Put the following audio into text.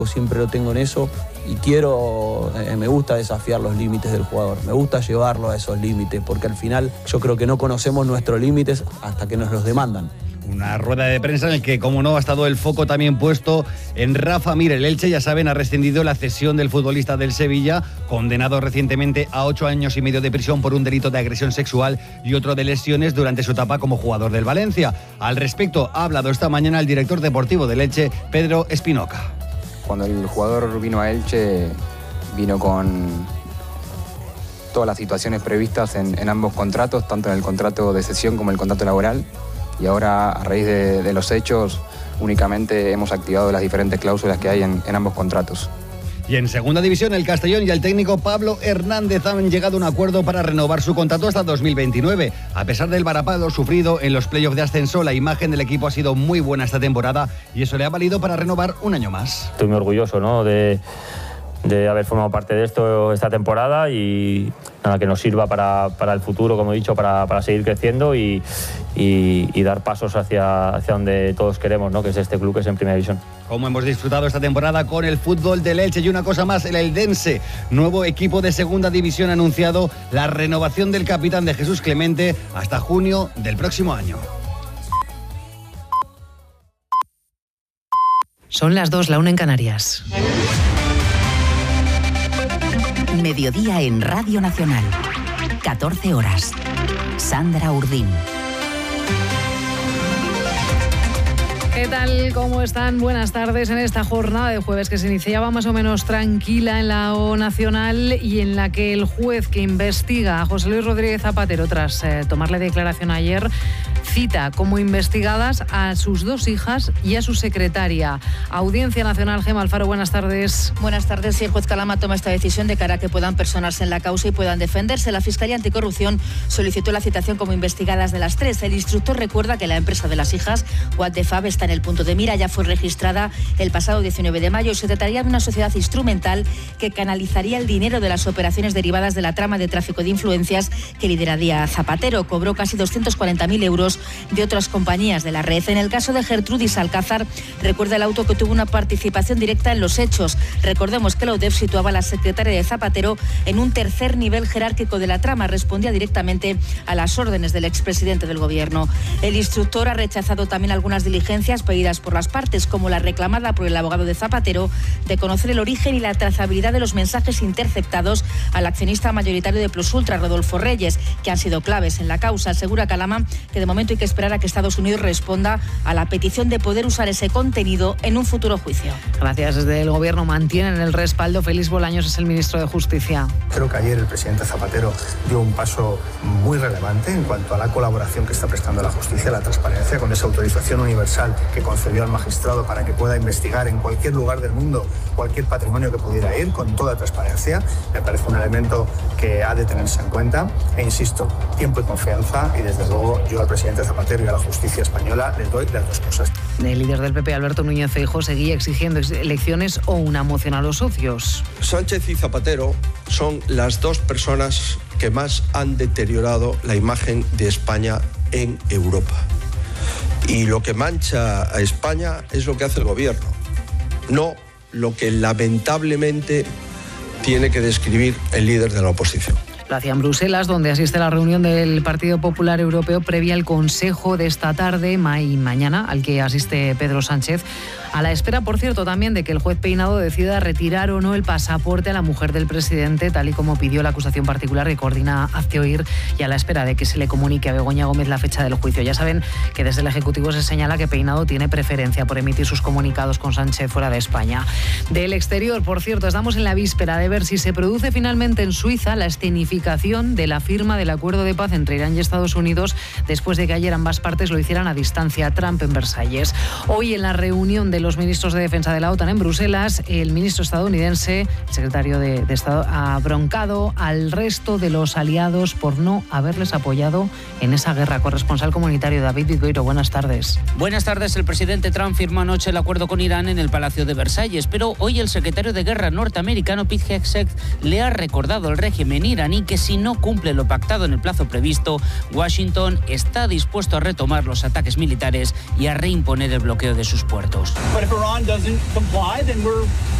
Siempre lo tengo en eso y me gusta desafiar los límites del jugador, me gusta llevarlo a esos límites, porque al final yo creo que no conocemos nuestros límites hasta que nos los demandan. Una rueda de prensa en la que, como no, ha estado el foco también puesto en Rafa Mir. El Elche, ya saben, ha rescindido la cesión del futbolista del Sevilla, condenado recientemente a 8 años y medio de prisión por un delito de agresión sexual y otro de lesiones durante su etapa como jugador del Valencia. Al respecto, ha hablado esta mañana el director deportivo del Elche, Pedro Espinoca. Cuando el jugador vino a Elche, vino con todas las situaciones previstas en ambos contratos, tanto en el contrato de cesión como en el contrato laboral. Y ahora, a raíz de los hechos, únicamente hemos activado las diferentes cláusulas que hay en ambos contratos. Y en segunda división, el Castellón y el técnico Pablo Hernández han llegado a un acuerdo para renovar su contrato hasta 2029. A pesar del varapalo sufrido en los playoffs de ascenso, la imagen del equipo ha sido muy buena esta temporada y eso le ha valido para renovar un año más. Estoy muy orgulloso, ¿no?, de haber formado parte de esto esta temporada y nada, que nos sirva para el futuro, como he dicho, para seguir creciendo y dar pasos hacia donde todos queremos, ¿no?, que es este club que es en Primera División. Como hemos disfrutado esta temporada con el fútbol del Elche. Y una cosa más, el Eldense, nuevo equipo de segunda división, ha anunciado la renovación del capitán de Jesús Clemente hasta junio del próximo año. Son las 2, la 1 en Canarias. Mediodía en Radio Nacional. 14 horas. Sandra Urdín. ¿Qué tal? ¿Cómo están? Buenas tardes en esta jornada de jueves que se iniciaba más o menos tranquila en la O Nacional y en la que el juez que investiga a José Luis Rodríguez Zapatero tras tomarle declaración ayer cita como investigadas a sus 2 hijas y a su secretaria. Audiencia Nacional, Gemma Alfaro, buenas tardes. Buenas tardes. Si el juez Calama toma esta decisión de cara a que puedan personarse en la causa y puedan defenderse, la Fiscalía Anticorrupción solicitó la citación como investigadas de las 3. El instructor recuerda que la empresa de las hijas, What the Fab, está en el punto de mira. Ya fue registrada el pasado 19 de mayo y se trataría de una sociedad instrumental que canalizaría el dinero de las operaciones derivadas de la trama de tráfico de influencias que lideraría Zapatero. Cobró casi 240.000 euros de otras compañías de la red. En el caso de Gertrudis Alcázar, recuerda el auto que tuvo una participación directa en los hechos. Recordemos que la UDEF situaba a la secretaria de Zapatero en un tercer nivel jerárquico de la trama. Respondía directamente a las órdenes del expresidente del gobierno. El instructor ha rechazado también algunas diligencias pedidas por las partes, como la reclamada por el abogado de Zapatero de conocer el origen y la trazabilidad de los mensajes interceptados al accionista mayoritario de Plus Ultra, Rodolfo Reyes, que han sido claves en la causa. Asegura Calama que de momento hay que esperar a que Estados Unidos responda a la petición de poder usar ese contenido en un futuro juicio. Gracias. Desde el gobierno mantienen el respaldo. Félix Bolaños es el ministro de Justicia. Creo que ayer el presidente Zapatero dio un paso muy relevante en cuanto a la colaboración que está prestando la justicia, la transparencia, con esa autorización universal que concedió al magistrado para que pueda investigar en cualquier lugar del mundo cualquier patrimonio que pudiera ir, con toda transparencia. Me parece un elemento que ha de tenerse en cuenta. E insisto, tiempo y confianza, y desde luego yo al presidente Zapatero y a la justicia española les doy las 2 cosas. El líder del PP, Alberto Núñez Feijóo, seguía exigiendo elecciones o una moción a los socios. Sánchez y Zapatero son las 2 personas que más han deteriorado la imagen de España en Europa. Y lo que mancha a España es lo que hace el gobierno, no lo que lamentablemente tiene que describir el líder de la oposición. Lo hacía en Bruselas, donde asiste a la reunión del Partido Popular Europeo previa al Consejo de esta tarde y mañana, al que asiste Pedro Sánchez. A la espera, por cierto, también de que el juez Peinado decida retirar o no el pasaporte a la mujer del presidente, tal y como pidió la acusación particular que coordina Hazte Oír, y a la espera de que se le comunique a Begoña Gómez la fecha del juicio. Ya saben que desde el Ejecutivo se señala que Peinado tiene preferencia por emitir sus comunicados con Sánchez fuera de España. Del exterior, por cierto, estamos en la víspera de ver si se produce finalmente en Suiza la escenificación de la firma del acuerdo de paz entre Irán y Estados Unidos, después de que ayer ambas partes lo hicieran a distancia. Trump en Versalles. Hoy, en la reunión de los ministros de defensa de la OTAN en Bruselas, el ministro estadounidense, el secretario de Estado, ha broncado al resto de los aliados por no haberles apoyado en esa guerra. Corresponsal comunitario David Vidbeiro, buenas tardes. Buenas tardes. El presidente Trump firmó anoche el acuerdo con Irán en el Palacio de Versalles, pero hoy el secretario de Guerra norteamericano Pete Hegseth le ha recordado al régimen iraní que si no cumple lo pactado en el plazo previsto, Washington está dispuesto a retomar los ataques militares y a reimponer el bloqueo de sus puertos.